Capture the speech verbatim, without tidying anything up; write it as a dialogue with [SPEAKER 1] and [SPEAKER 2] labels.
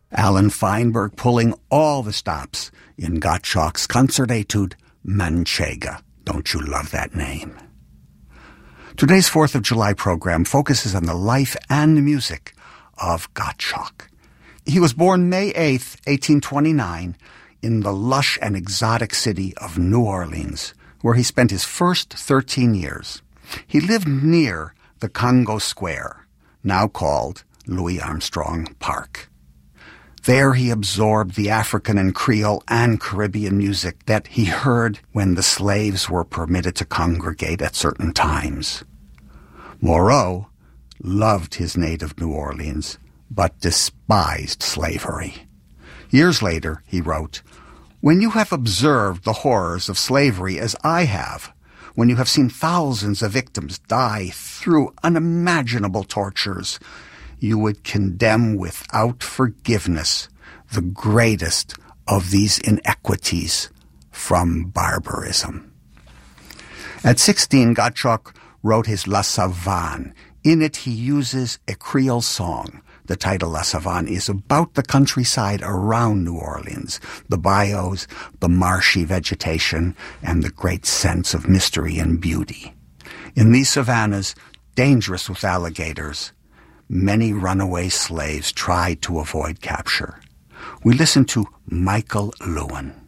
[SPEAKER 1] Alan Feinberg pulling all the stops in Gottschalk's Concertetude Manchega. Don't you love that name? Today's fourth of July program focuses on the life and music of Gottschalk. He was born May eighth, eighteen twenty-nine, in the lush and exotic city of New Orleans, where he spent his first thirteen years. He lived near the Congo Square, now called Louis Armstrong Park. There he absorbed the African and Creole and Caribbean music that he heard when the slaves were permitted to congregate at certain times. Moreau loved his native New Orleans, but despised slavery. Years later, he wrote, "When you have observed the horrors of slavery as I have, when you have seen thousands of victims die through unimaginable tortures, you would condemn without forgiveness the greatest of these inequities from barbarism." At sixteen, Gottschalk wrote his La Savane. In it, he uses a Creole song. The title La Savane is about the countryside around New Orleans, the bayous, the marshy vegetation, and the great sense of mystery and beauty. In these savannas, dangerous with alligators, many runaway slaves tried to avoid capture. We listen to Michael Lewin.